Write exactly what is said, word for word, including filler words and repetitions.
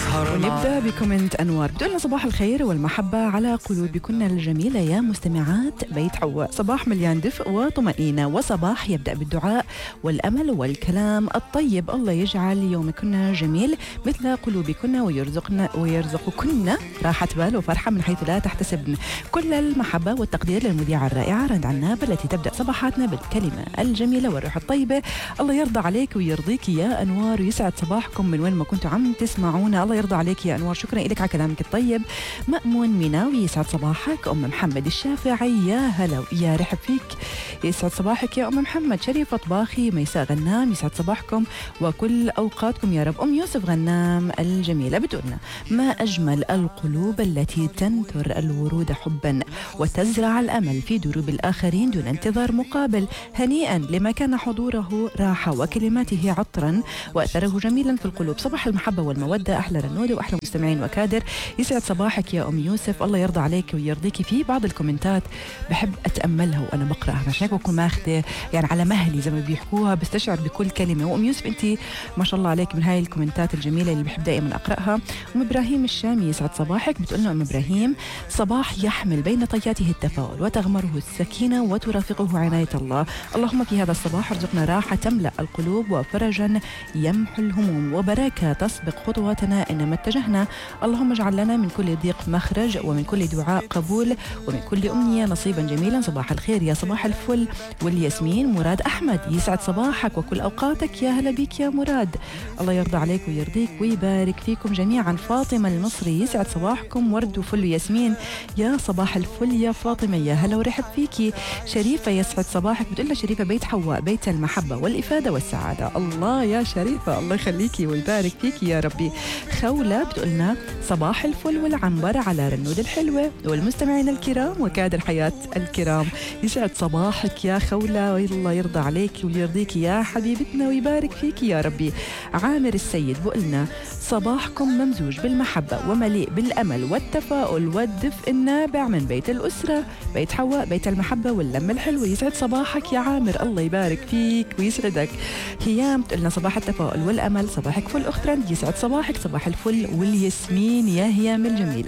ونبدأ بكومنت أنوار بتقولنا صباح الخير والمحبة على قلوبكن الجميلة يا مستمعات بيت حواء. صباح مليان دفء وطمأنينة، وصباح يبدأ بالدعاء والأمل والكلام الطيب. الله يجعل يومكن جميل مثل قلوبكن ويرزقنا ويرزقكن راحة بال وفرحة من حيث لا تحتسبن. كل المحبة والتقدير للمذيعة الرائعة رند عناب التي تبدأ صباحاتنا بالكلمة الجميلة والروح الطيبة. الله يرضى عليك ويرضيك يا أنوار ويسعد صباحكم من وين ما كنتوا عم تسمعونا. الله يرضى عليك يا أنوار، شكرا لك على كلامك الطيب. مأمون ميناوي يسعد صباحك. أم محمد الشافعي يا هلا يا رحب فيك، يسعد صباحك يا أم محمد. شريفة طباخي ميساء غنام يسعد صباحكم وكل أوقاتكم يا رب. أم يوسف غنام الجميلة بتقولنا ما أجمل القلوب التي تنثر الورود حبا وتزرع الأمل في دروب الآخرين دون انتظار مقابل. هنيئا لما كان حضوره راحة وكلماته عطرا وأثره جميلا في القلوب. صباح المحبة والمودة، أحلى رنودة وأحلى مستمعين وكادر. يسعد صباحك يا أم يوسف، الله يرضى عليك ويرضيك. في بعض الكومنتات بحب أتأملها وأنا بقرأها، عشان هيك بكون ماخذة يعني على مهلي زي ما بيحكوها، بستشعر بكل كلمة. وأم يوسف أنت ما شاء الله عليك من هاي الكومنتات الجميلة اللي بحب دائما أقرأها. أم إبراهيم الشامي يسعد صباحك، بتقولنا أم إبراهيم صباح يحمل بين طياته التفاؤل وتغمره السكينة وترافقه عناية الله. اللهم في هذا الصباح ارزقنا راحة تملأ القلوب وفرجا يمحو الهموم وبركة تسبق خطواتنا إنما اتجهنا. اللهم اجعل لنا من كل ضيق مخرج ومن كل دعاء قبول ومن كل أمنية نصيبا جميلا. صباح الخير يا صباح الفل والياسمين. مراد أحمد يسعد صباحك وكل أوقاتك، يا هلا بيك يا مراد. الله يرضى عليك ويرضيك ويبارك فيكم جميعا. فاطمة المصري يسعد صباحكم، ورد وفل وياسمين. يا صباح الفل يا فاطمة، يا هلا ورحب فيكي. شريفة يسعد صباحك، بتقول شريفة بيت حواء بيت المحبة والإفادة والسعادة. الله يا شريفة، الله يخليكي ويبارك فيكي يا ربي. خولة بتقولنا صباح الفل والعنبر على رنود الحلوة والمستمعين الكرام وكادر حياة الكرام. يسعد صباحك يا خولة، والله يرضى عليك ويرضيك يا حبيبتنا ويبارك فيك يا ربي. عامر السيد بقولنا صباحكم ممزوج بالمحبة ومليء بالأمل والتفاؤل والدفء النابع من بيت الأسرة بيت حواء بيت المحبة واللمة الحلوة. يسعد صباحك يا عامر، الله يبارك فيك ويسعدك. هيام تقولنا صباح التفاؤل والأمل، صباحك فل أخت رند. يسعد صباحك، صباح الفل والياسمين يا هيام الجميلة.